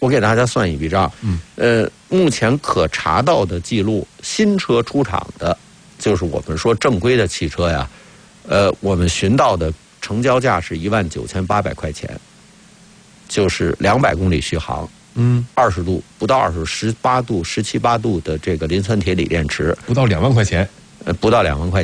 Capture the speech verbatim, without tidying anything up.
我给大家算一笔账， 嗯， 呃，目前可查到的记录，新车出厂的，就是我们说正规的汽车呀，呃，我们寻到的成交价是一万九千八百块钱，就是两百公里续航， 嗯， 二十度不到二十，十八度、十七八度的这个磷酸铁锂电池， 不到两万块钱， 呃，不到两万块钱。